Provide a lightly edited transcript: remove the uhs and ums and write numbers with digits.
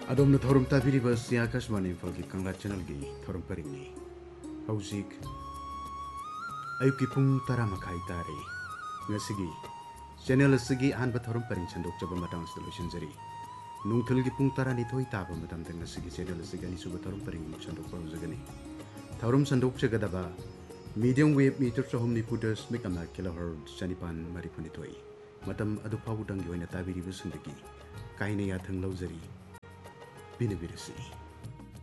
अदोमनो थौरम ताबिरिबा आकाशवाणी इम्फालगी कांगला चैनलगी थौरम परिंगनी हौजिक अयुकी पुंग तरा मखाई तारे ngasiगी channel असगी आनबा थौरम purring संदोकजबा Matang लोइसिनजरी नुंगथुलगी पुंग तरा निथोई ताबा Matang ngasiगी channel असगी अनिसुबा थौरम purring संदोकपा उजगनी थौरम संदोकजगदबा medium wave metre चहुम निफुदस मेकमा kilohertz चनिपान मरिफुनिथोई मतम अदुफावुदंगी ओइना ताबिरिबा सिंदगी काइने याथंग लौजरी बिनबिरसी